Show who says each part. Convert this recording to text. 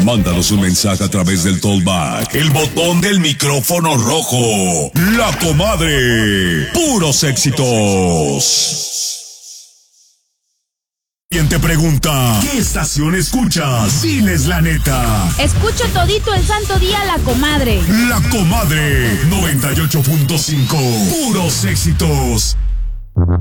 Speaker 1: Mándanos un mensaje a través del Tollback, el botón del micrófono rojo. La Comadre. Puros éxitos. Siguiente pregunta. ¿Qué estación escuchas? Diles la neta.
Speaker 2: Escucho todito el santo día La Comadre.
Speaker 1: La Comadre 98.5. Puros éxitos.